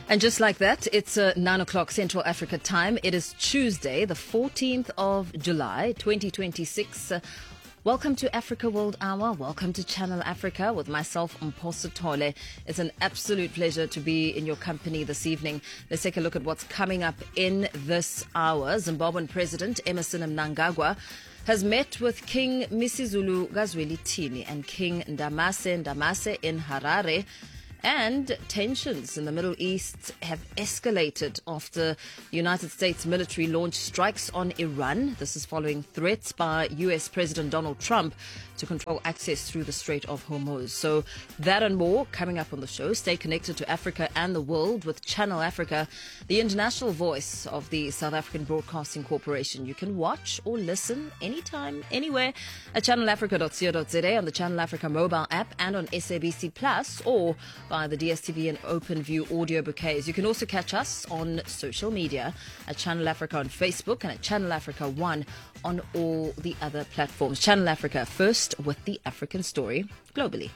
And just like that, it's 9 o'clock Central Africa time. It is Tuesday, the 14th of July, 2026. Welcome to Africa World Hour. Welcome to Channel Africa with myself, Mphosa Thole. It's an absolute pleasure to be in your company this evening. Let's take a look at what's coming up in this hour. Zimbabwean President Emmerson Mnangagwa has met with King Misuzulu Zwelithini and King Ndamase in Harare. And tensions in the Middle East have escalated after the United States military launched strikes on Iran. This is following threats by US President Donald Trump to control access through the Strait of Hormuz. So that and more coming up on the show. Stay connected to Africa and the world with Channel Africa, the international voice of the South African Broadcasting Corporation. You can watch or listen anytime, anywhere at channelafrica.co.za, on the Channel Africa mobile app and on SABC Plus, or by the DSTV and OpenView audio bouquets. You can also catch us on social media at Channel Africa on Facebook and at Channel Africa 1 on all the other platforms. Channel Africa, first with the African story globally.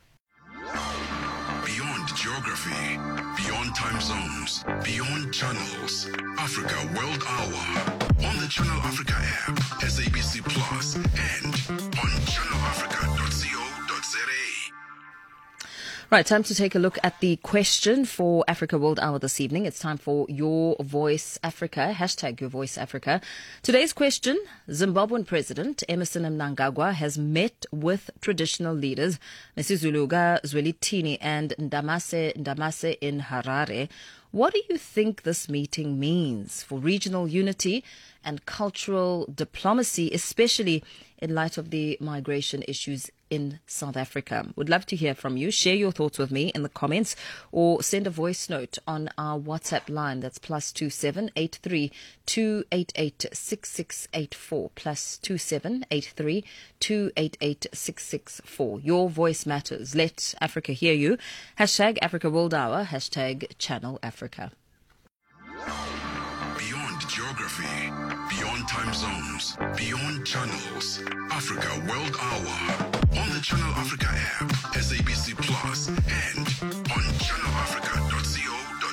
Beyond geography, beyond time zones, beyond channels. Africa World Hour on the Channel Africa app, SABC Plus, and on channelafrica.co.za. Right, time to take a look at the question for Africa World Hour this evening. It's time for Your Voice Africa, hashtag Your Voice Africa. Today's question: Zimbabwean President Emmerson Mnangagwa has met with traditional leaders Misuzulu Zwelithini and Ndamase in Harare. What do you think this meeting means for regional unity and cultural diplomacy, especially in light of the migration issues in South Africa? Would love to hear from you. Share your thoughts with me in the comments or send a voice note on our WhatsApp line. That's +27 83 288 6684. +27 83 288 6684. Your voice matters. Let Africa hear you. Hashtag Africa World Hour. Hashtag Channel Africa. Beyond geography, beyond time zones, beyond channels. Africa World Hour on the Channel Africa app, SABC Plus, and on channelafrica.co.za.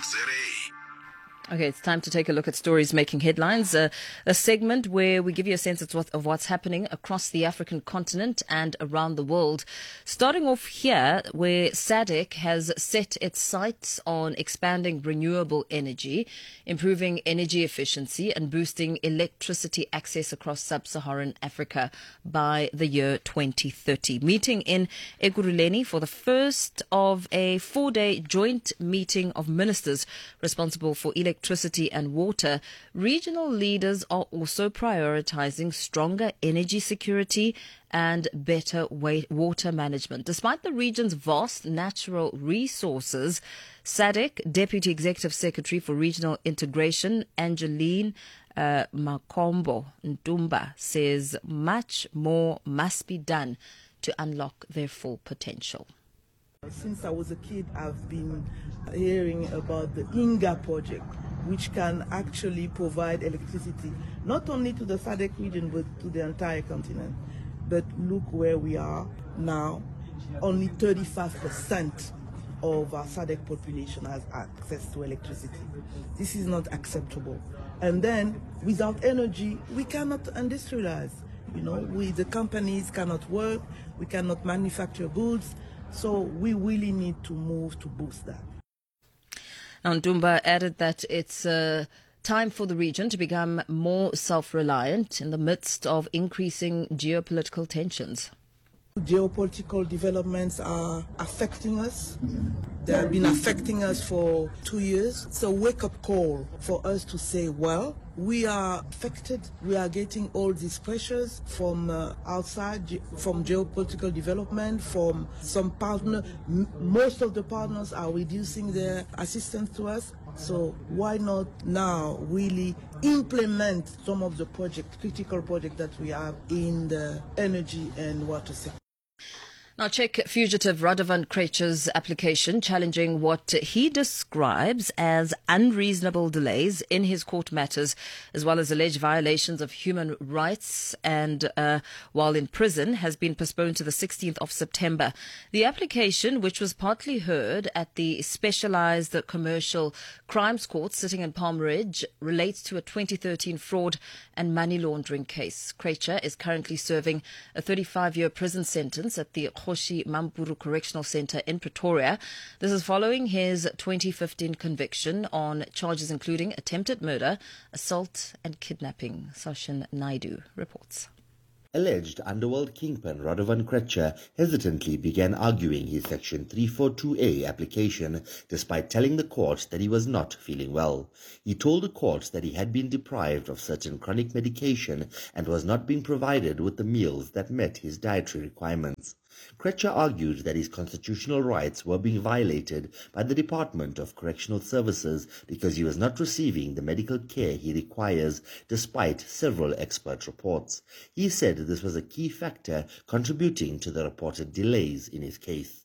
Okay, it's time to take a look at stories making headlines, a segment where we give you a sense of what's happening across the African continent and around the world. Starting off here, where SADC has set its sights on expanding renewable energy, improving energy efficiency and boosting electricity access across sub-Saharan Africa by the year 2030. Meeting in Ekurhuleni for the first of a 4-day joint meeting of ministers responsible for electricity and water, regional leaders are also prioritizing stronger energy security and better water management. Despite the region's vast natural resources, SADC Deputy Executive Secretary for Regional Integration, Angeline Makombo Ntumba, says much more must be done to unlock their full potential. Since I was a kid, I've been hearing about the INGA project, which can actually provide electricity not only to the SADC region but to the entire continent. But look where we are now. Only 35% of our SADC population has access to electricity. This is not acceptable. And then without energy, we cannot industrialize. The companies cannot work, we cannot manufacture goods. So we really need to move to boost that. Now, Ntumba added that it's time for the region to become more self-reliant in the midst of increasing geopolitical tensions. Geopolitical developments are affecting us. They have been affecting us for 2 years. It's a wake-up call for us to say, well, we are affected. We are getting all these pressures from outside, from geopolitical development, from some partners. Most of the partners are reducing their assistance to us. So why not now really implement some of the critical projects that we have in the energy and water sector? Now, Czech fugitive Radovan Krejcir's application challenging what he describes as unreasonable delays in his court matters, as well as alleged violations of human rights and while in prison, has been postponed to the 16th of September. The application, which was partly heard at the Specialized Commercial Crimes Court sitting in Palm Ridge, relates to a 2013 fraud and money laundering case. Krejcir is currently serving a 35-year prison sentence at the Kgoshi Mampuru Correctional Centre in Pretoria. This is following his 2015 conviction on charges including attempted murder, assault and kidnapping. Sashin Naidu reports. Alleged underworld kingpin Radovan Krejcir hesitantly began arguing his Section 342A application despite telling the court that he was not feeling well. He told the court that he had been deprived of certain chronic medication and was not being provided with the meals that met his dietary requirements. Krejcir argued that his constitutional rights were being violated by the Department of Correctional Services because he was not receiving the medical care he requires, despite several expert reports. He said this was a key factor contributing to the reported delays in his case.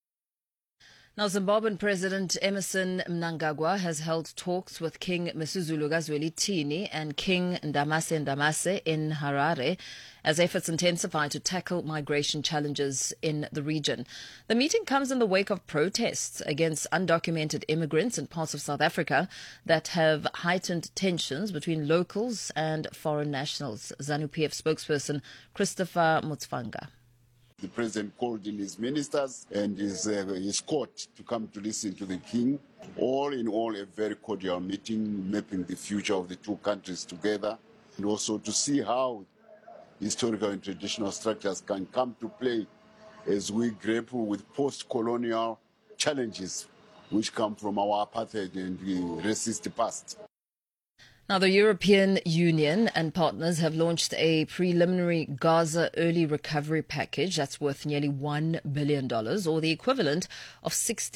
Now, Zimbabwean President Emmerson Mnangagwa has held talks with King Mesuzulu Zwelithini and King Ndamase Ndamase in Harare as efforts intensify to tackle migration challenges in the region. The meeting comes in the wake of protests against undocumented immigrants in parts of South Africa that have heightened tensions between locals and foreign nationals. ZANU-PF spokesperson Christopher Mutsvanga. The president called in his ministers and his court to come to listen to the king. All in all, a very cordial meeting, mapping the future of the two countries together, and also to see how historical and traditional structures can come to play as we grapple with post-colonial challenges which come from our apartheid and racist past. Now, the European Union and partners have launched a preliminary Gaza early recovery package that's worth nearly $1 billion, or the equivalent of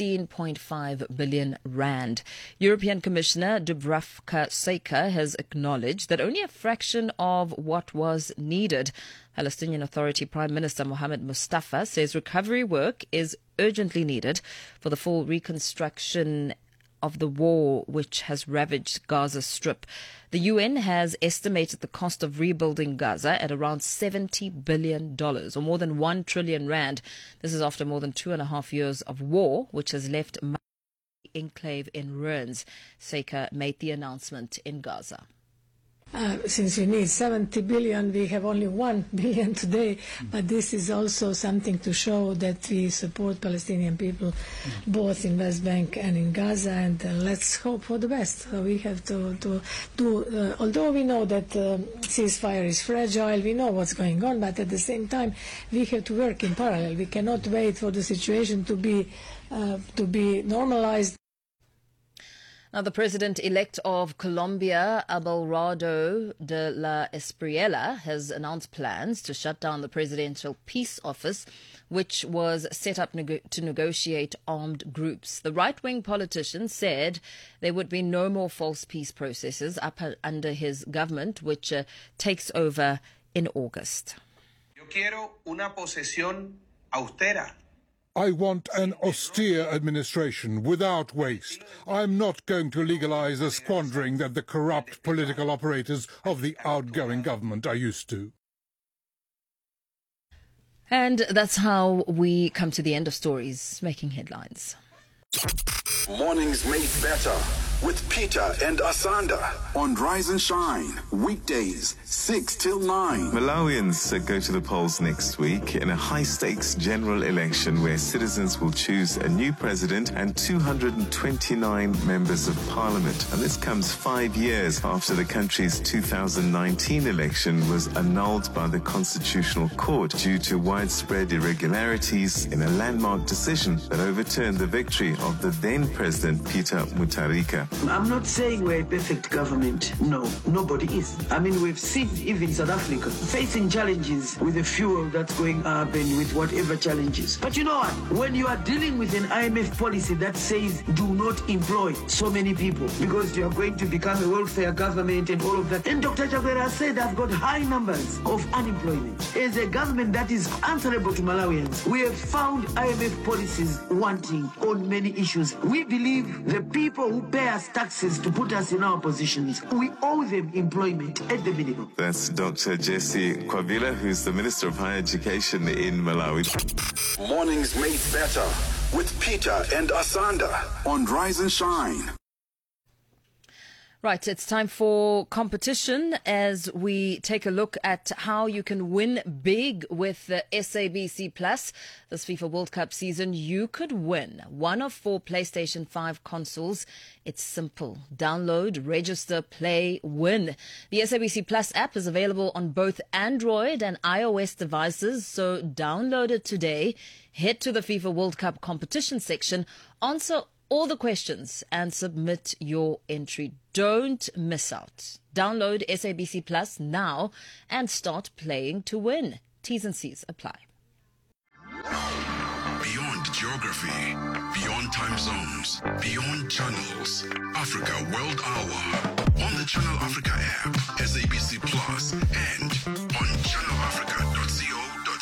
16.5 billion rand. European Commissioner Dubravka Šuica has acknowledged that only a fraction of what was needed. Palestinian Authority Prime Minister Mohammed Mustafa says recovery work is urgently needed for the full reconstruction of the war which has ravaged Gaza Strip. The UN has estimated the cost of rebuilding Gaza at around $70 billion, or more than 1 trillion rand. This is after more than 2.5 years of war, which has left the enclave in ruins. Šuica made the announcement in Gaza. Since we need 70 billion, we have only 1 billion today, but this is also something to show that we support Palestinian people both in West Bank and in Gaza, and let's hope for the best. So we have to do, although we know that ceasefire is fragile, we know what's going on, but at the same time we have to work in parallel. We cannot wait for the situation to be normalized. Now, the president-elect of Colombia, Abelardo de la Espriella, has announced plans to shut down the presidential peace office, which was set up to negotiate armed groups. The right-wing politician said there would be no more false peace processes up under his government, which takes over in August. Yo quiero una posesión austera. I want an austere administration without waste. I'm not going to legalize the squandering that the corrupt political operators of the outgoing government are used to. And that's how we come to the end of stories making headlines. Mornings made better with Peter and Asanda on Rise and Shine, weekdays 6 till 9. Malawians go to the polls next week in a high-stakes general election where citizens will choose a new president and 229 members of parliament. And this comes 5 years after the country's 2019 election was annulled by the Constitutional Court due to widespread irregularities in a landmark decision that overturned the victory of the then President Peter Mutharika. Africa. I'm not saying we're a perfect government. No, nobody is. I mean, we've seen even South Africa facing challenges with the fuel that's going up and with whatever challenges. But you know what? When you are dealing with an IMF policy that says do not employ so many people because you are going to become a welfare government and all of that. And Dr. Chakwera said I've got high numbers of unemployment. As a government that is answerable to Malawians, we have found IMF policies wanting on many issues. We believe the people who pay us taxes to put us in our positions, we owe them employment at the minimum. That's Dr. Jesse Kwabila, who's the Minister of Higher Education in Malawi. Mornings made better with Peter and Asanda on Rise and Shine. Right, it's time for competition as we take a look at how you can win big with the SABC Plus. This FIFA World Cup season, you could win one of 4 PlayStation 5 consoles. It's simple. Download, register, play, win. The SABC Plus app is available on both Android and iOS devices, so download it today. Head to the FIFA World Cup competition section, answer all the questions and submit your entry. Don't miss out. Download SABC Plus now and start playing to win. T's and C's apply. Beyond geography, beyond time zones, beyond channels. Africa World Hour on the Channel Africa app, SABC Plus, and on channelafrica.co.za.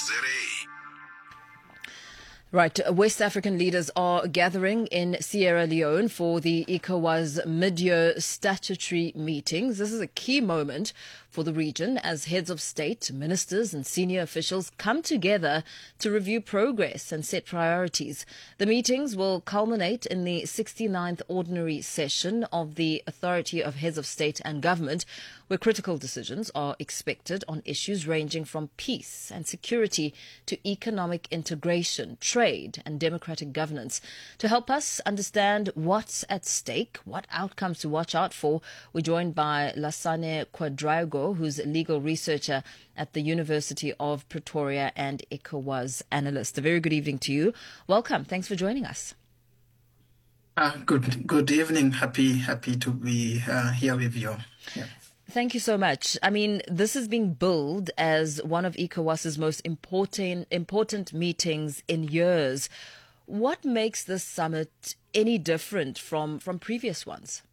Right, West African leaders are gathering in Sierra Leone for the ECOWAS mid-year statutory meetings. This is a key moment for the region as heads of state, ministers and senior officials come together to review progress and set priorities. The meetings will culminate in the 69th ordinary session of the Authority of Heads of State and Government, where critical decisions are expected on issues ranging from peace and security to economic integration, trade and democratic governance. To help us understand what's at stake, what outcomes to watch out for, we're joined by Lasane Quadrago, who's a legal researcher at the University of Pretoria and ECOWAS analyst. A very good evening to you. Welcome. Thanks for joining us. Good evening. Happy to be here with you. Yeah. Thank you so much. I mean, this is being billed as one of ECOWAS's most important meetings in years. What makes this summit any different from previous ones?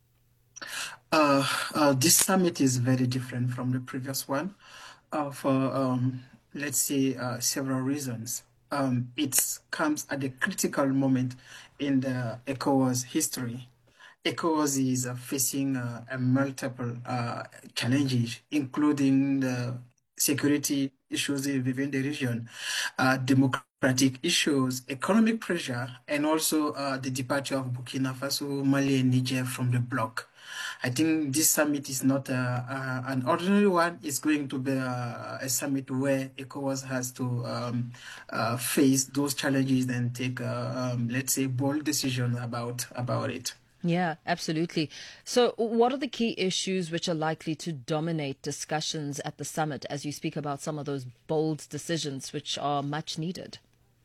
This summit is very different from the previous one for, let's say, several reasons. It comes at a critical moment in the ECOWAS history. ECOWAS is facing multiple challenges, including the security issues within the region, democratic issues, economic pressure, and also the departure of Burkina Faso, Mali, and Niger from the bloc. I think this summit is not an ordinary one. It's going to be a summit where ECOWAS has to face those challenges and take, let's say, bold decisions about it. Yeah, absolutely. So what are the key issues which are likely to dominate discussions at the summit as you speak about some of those bold decisions which are much needed?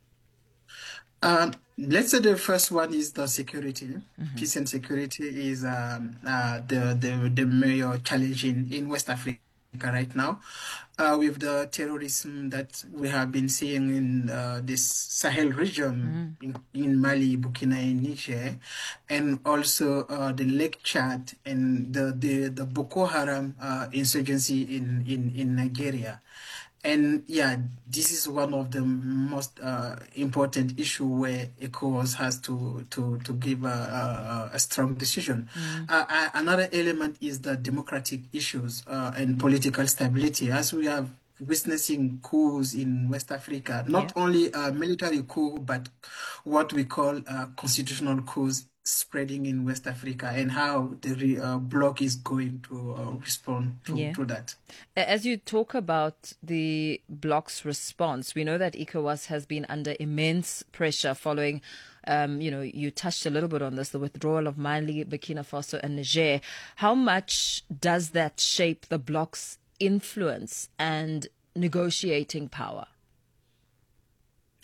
Let's say the first one is the security. Mm-hmm. Peace and security is the major challenge in West Africa right now, with the terrorism that we have been seeing in this Sahel region, in Mali, Burkina, and Niger, and also the Lake Chad and the Boko Haram insurgency in Nigeria. And yeah, this is one of the most important issue where ECOWAS has to give a strong decision. Another element is the democratic issues and political stability, as we have witnessing coups in West Africa, not only a military coup, but what we call constitutional coups spreading in West Africa, and how the bloc is going to respond to that. As you talk about the bloc's response, we know that ECOWAS has been under immense pressure following, you touched a little bit on this, the withdrawal of Mali, Burkina Faso and Niger. How much does that shape the bloc's influence and negotiating power?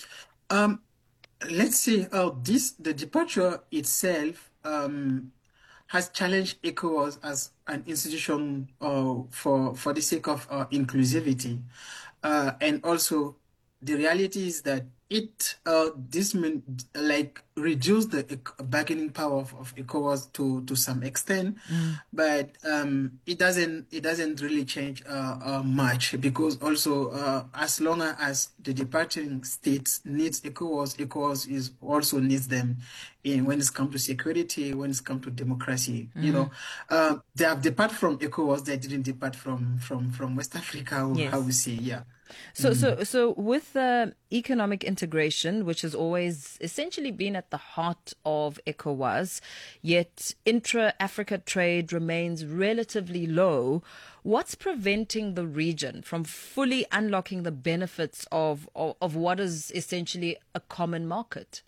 Let's see. The departure itself has challenged ECOWAS as an institution for the sake of inclusivity. And also, the reality is that this reduced the bargaining power of ECOWAS to some extent, but it doesn't really change much, because also as long as the departing states needs ECOWAS is also needs them when it comes to security, when it comes to democracy. You know, they have departed from ECOWAS, they didn't depart from West Africa, Yes. how we see, yeah. So with economic integration, which has always essentially been at the heart of ECOWAS, yet intra-Africa trade remains relatively low, what's preventing the region from fully unlocking the benefits of what is essentially a common market?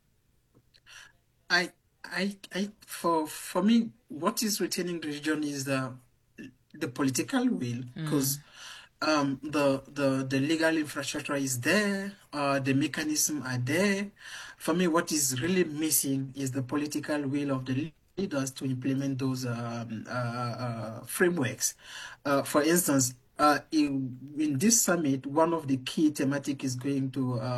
For me, what is retaining the region is the political will, because the legal infrastructure is there, the mechanism are there. For me, what is really missing is the political will of the leaders to implement those frameworks. For instance, in this summit, one of the key thematic is going to